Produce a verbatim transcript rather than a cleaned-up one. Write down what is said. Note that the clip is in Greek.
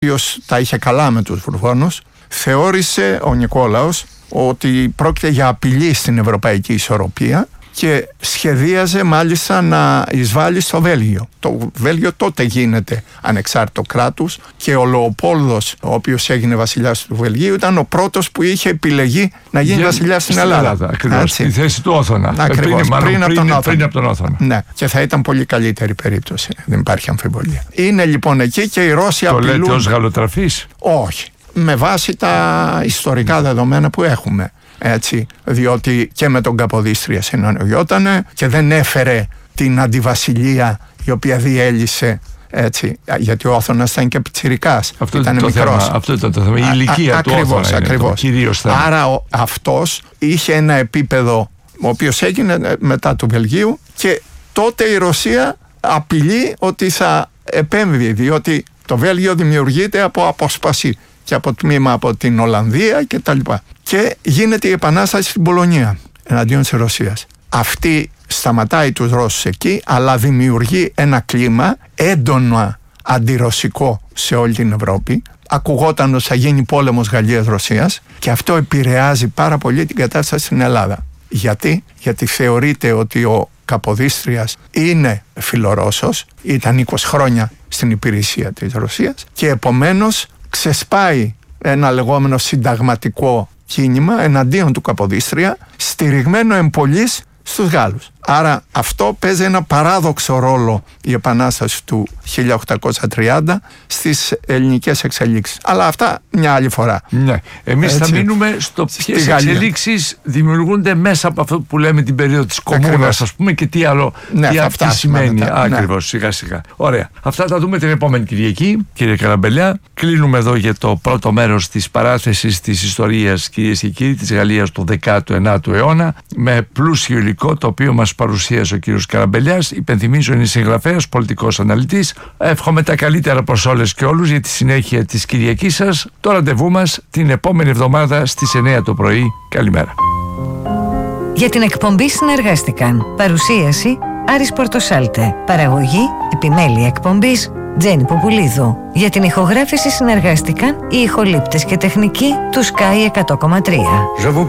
οποίος τα είχε καλά με τους Βουρβώνους, θεώρησε ο Νικόλαος ότι πρόκειται για απειλή στην ευρωπαϊκή ισορροπία και σχεδίαζε μάλιστα να εισβάλλει στο Βέλγιο. Το Βέλγιο τότε γίνεται ανεξάρτητο κράτος και ο Λεοπόλδος, ο οποίος έγινε βασιλιάς του Βελγίου, ήταν ο πρώτος που είχε επιλεγεί να γίνει για, βασιλιάς στην Ελλάδα. Ελλάδα ακριβώς, στη θέση του Όθωνα. Ακριβώς, πριν, πριν, πριν, πριν, πριν από τον Όθωνα. Ναι, και θα ήταν πολύ καλύτερη περίπτωση, δεν υπάρχει αμφιβολία. Είναι λοιπόν εκεί και οι Ρώσοι το απειλούν... Το λέτε ως γαλλοτραφής? Όχι, με βάση τα ιστορικά δεδομένα που έχουμε. Έτσι, διότι και με τον Καποδίστρια συναντιότανε και δεν έφερε την αντιβασιλεία η οποία διέλυσε, έτσι, γιατί ο Όθωνας ήταν και πιτσιρικάς, αυτό ήταν το μικρός. Θέμα, αυτό ήταν το θέμα, η ηλικία α, του ακριβώς, Όθωνα ακριβώς. είναι το κυρίως θέμα. Άρα ο, αυτός είχε ένα επίπεδο ο οποίος έγινε μετά του Βελγίου και τότε η Ρωσία απειλεί ότι θα επέμβει, διότι το Βέλγιο δημιουργείται από απόσπαση και από τμήμα από την Ολλανδία και τα λοιπά. Και γίνεται η επανάσταση στην Πολωνία εναντίον της Ρωσίας. Αυτή σταματάει τους Ρώσους εκεί, αλλά δημιουργεί ένα κλίμα έντονα αντιρωσικό σε όλη την Ευρώπη. Ακουγόταν ότι θα γίνει πόλεμος Γαλλίας-Ρωσίας και αυτό επηρεάζει πάρα πολύ την κατάσταση στην Ελλάδα. Γιατί? Γιατί θεωρείται ότι ο Καποδίστριας είναι φιλορώσος, ήταν είκοσι χρόνια στην υπηρεσία της Ρωσίας και επομένως ξεσπάει ένα λεγόμενο συνταγματικό κίνημα εναντίον του Καποδίστρια, στηριγμένο εμπολής στους Γάλλους. Άρα αυτό παίζει ένα παράδοξο ρόλο η επανάσταση του χίλια οκτακόσια τριάντα στις ελληνικές εξελίξεις. Αλλά αυτά μια άλλη φορά. Ναι. Εμείς θα μείνουμε στο ποιες εξελίξεις δημιουργούνται μέσα από αυτό που λέμε την περίοδο της Κομμούνας, ας πούμε, και τι άλλο, ναι, τι, αυτά τι σημαίνει. μετά, Ακριβώς, ναι. Σιγά σιγά. Ωραία. Αυτά θα δούμε την επόμενη Κυριακή, κύριε Καραμπελιά. Κλείνουμε εδώ για το πρώτο μέρος της παράθεσης της ιστορίας, κυρίες και κύριοι, της Γαλλίας του δέκατου ενάτου αιώνα, με πλούσιο υλικό το οποίο μας παρουσίασε ο κύριος Καραμπελιάς. Υπενθυμίζω, είναι συγγραφέας, πολιτικός αναλυτής. Εύχομαι τα καλύτερα προς όλες και όλους για τη συνέχεια της Κυριακής σας. Το ραντεβού μας την επόμενη εβδομάδα στις εννιά το πρωί. Καλημέρα. Για την εκπομπή συνεργάστηκαν παρουσίαση Άρης Πορτοσάλτε, παραγωγή επιμέλεια εκπομπής Τζέννη Ποπουλίδου. Για την ηχογράφηση συνεργάστηκαν οι ηχολήπτες και τεχνικοί του Sky εκατό κόμμα τρία.